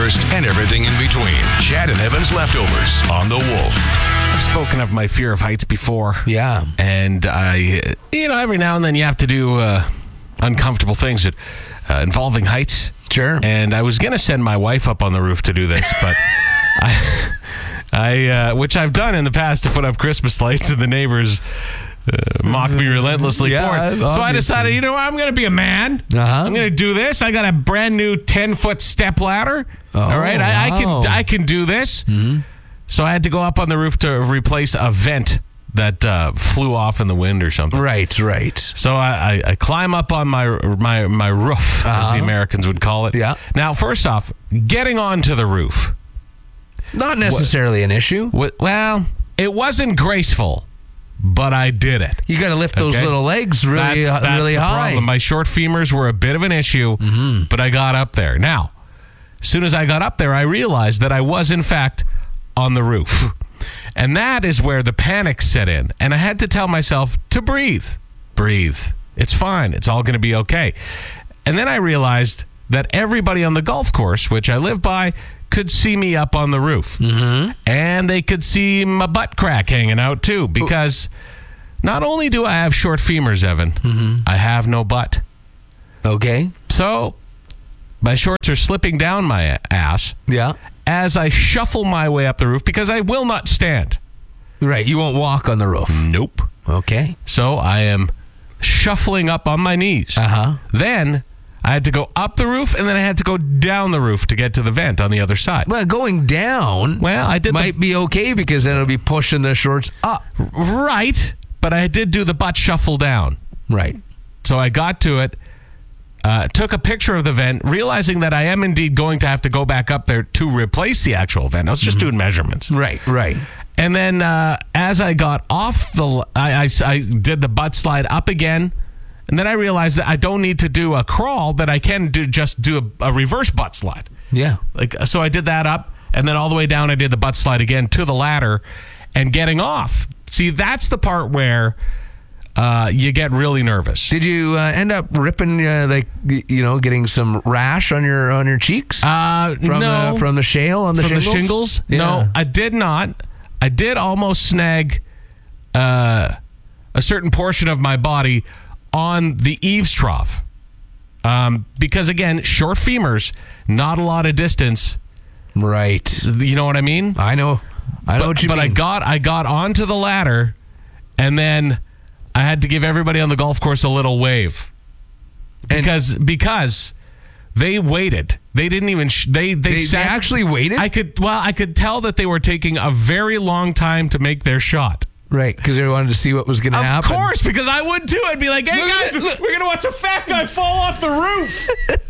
worst, and everything in between. Chad and Evan's Leftovers on The Wolf. I've spoken of my fear of heights before. Yeah. And every now and then you have to do uncomfortable things involving heights. Sure. And I was going to send my wife up on the roof to do this, but I which I've done in the past to put up Christmas lights, and the neighbors mock me relentlessly for it. Obviously. So I decided, I'm going to be a man. I'm going to do this. I got a brand new 10-foot step ladder. All right, I can do this. Mm-hmm. So I had to go up on the roof to replace a vent that flew off in the wind or something. Right. So I climb up on my roof, as the Americans would call it. Yeah. Now, first off, getting onto the roof. Not necessarily an issue. Well, it wasn't graceful, but I did it. You got to lift those little legs really that's really the high. Problem. My short femurs were a bit of an issue, but I got up there. Now, as soon as I got up there, I realized that I was, in fact, on the roof. And that is where the panic set in. And I had to tell myself to breathe. Breathe. It's fine. It's all going to be okay. And then I realized that everybody on the golf course, which I live by, could see me up on the roof. Mm-hmm. And they could see my butt crack hanging out, too. Because not only do I have short femurs, Evan, I have no butt. Okay. So my shorts are slipping down my ass. Yeah. As I shuffle my way up the roof, because I will not stand. Right, you won't walk on the roof. Nope. Okay. So I am shuffling up on my knees. Then I had to go up the roof, and then I had to go down the roof to get to the vent on the other side. Well, going down might be okay, because then it'll be pushing the shorts up. Right, but I did do the butt shuffle down. Right. So I got to it. Took a picture of the vent, realizing that I am indeed going to have to go back up there to replace the actual vent. I was just doing measurements. Right. And then as I got off I did the butt slide up again, and then I realized that I don't need to do a crawl, that I can do a reverse butt slide. Yeah. So I did that up, and then all the way down I did the butt slide again to the ladder, and getting off. See, that's the part where you get really nervous. Did you end up ripping, getting some rash on your cheeks? No. From the shale on the shingles? From the shingles? Yeah. No, I did not. I did almost snag a certain portion of my body on the eaves trough. Because, again, short femurs, not a lot of distance. Right. You know what I mean? I know what you mean. But I got onto the ladder, and then I had to give everybody on the golf course a little wave. Because they waited. They didn't even they actually waited? I could tell that they were taking a very long time to make their shot. Right, because they wanted to see what was going to happen. Of course, because I would too. I'd be like, "Hey guys, we're going to watch a fat guy fall off the roof."